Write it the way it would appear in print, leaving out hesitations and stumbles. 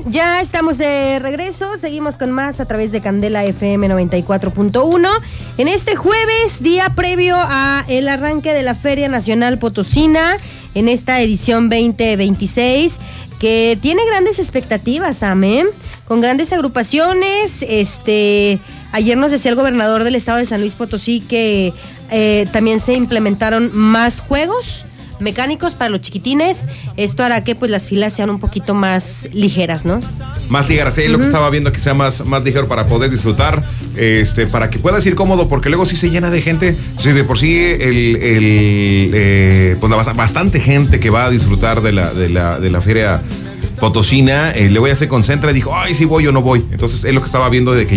ya estamos de regreso, seguimos con más a través de Candela FM 94.1. En este jueves, día previo a el arranque de la Feria Nacional Potosina, en esta edición 2026, que tiene grandes expectativas, Sam, con grandes agrupaciones. Ayer nos decía el gobernador del estado de San Luis Potosí que también se implementaron más juegos mecánicos para los chiquitines. Esto hará que pues las filas sean un poquito más ligeras, ¿no? Más ligeras, lo que estaba viendo, que sea más ligero para poder disfrutar, para que puedas ir cómodo, porque luego sí se llena de gente. Sí, de por sí pues bastante gente que va a disfrutar de la feria potosina, luego ya se concentra y dijo, ay, sí voy o no voy. Entonces es lo que estaba viendo, de que